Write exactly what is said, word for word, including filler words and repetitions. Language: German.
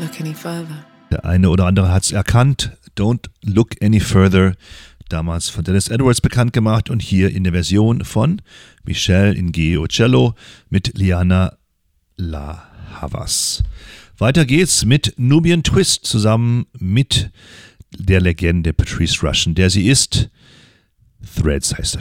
look any further. Der eine oder andere hat es erkannt. Don't Look Any Further. Damals von Dennis Edwards bekannt gemacht und hier in der Version von Michelle Ngo Cello mit Liana La Havas. Weiter geht's mit Nubian Twist zusammen mit der Legende Patrice Rushen, der sie ist. Threads heißt das Stück.